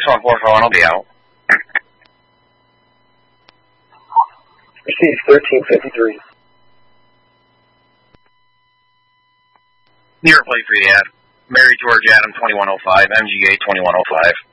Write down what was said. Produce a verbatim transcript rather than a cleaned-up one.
one four four one, I'll be out. Receive thirteen fifty-three. New York plate for you, Ad. Mary George Adam twenty-one oh five, M G A twenty-one oh five.